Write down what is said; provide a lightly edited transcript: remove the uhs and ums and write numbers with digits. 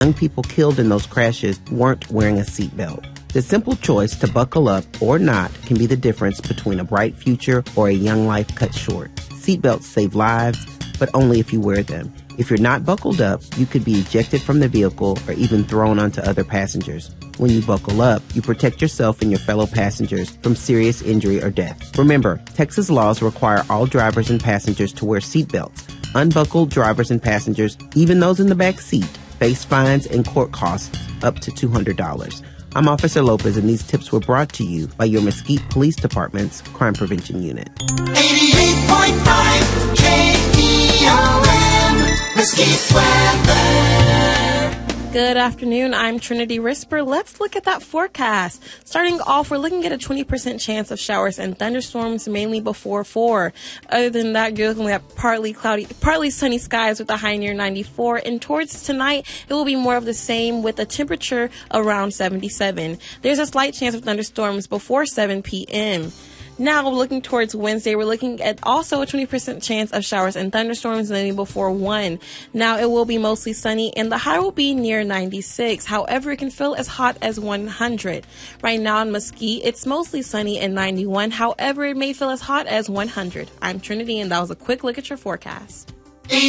Young people killed in those crashes weren't wearing a seatbelt. The simple choice to buckle up or not can be the difference between a bright future or a young life cut short. Seatbelts save lives, but only if you wear them. If you're not buckled up, you could be ejected from the vehicle or even thrown onto other passengers. When you buckle up, you protect yourself and your fellow passengers from serious injury or death. Remember, Texas laws require all drivers and passengers to wear seatbelts. Unbuckled drivers and passengers, even those in the back seat, face fines and court costs up to $200. I'm Officer Lopez, and these tips were brought to you by your Mesquite Police Department's Crime Prevention Unit. 88.5 KPOM, Mesquite weather. Good afternoon. I'm Trinity Risper. Let's look at that forecast. Starting off, we're looking at a 20% chance of showers and thunderstorms, mainly before 4. Other than that, you're looking at partly cloudy, partly sunny skies with a high near 94. And towards tonight, it will be more of the same with a temperature around 77. There's a slight chance of thunderstorms before 7 p.m. Now, looking towards Wednesday, we're looking at also a 20% chance of showers and thunderstorms landing before 1. Now, it will be mostly sunny, and the high will be near 96. However, it can feel as hot as 100. Right now in Mesquite, it's mostly sunny and 91. However, it may feel as hot as 100. I'm Trinity, and that was a quick look at your forecast.